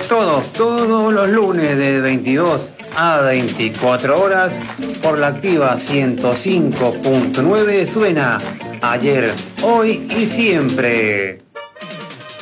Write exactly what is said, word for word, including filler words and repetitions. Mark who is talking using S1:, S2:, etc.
S1: Todos, todos los lunes de veintidós a veinticuatro horas por la activa ciento cinco punto nueve suena Ayer, Hoy y Siempre.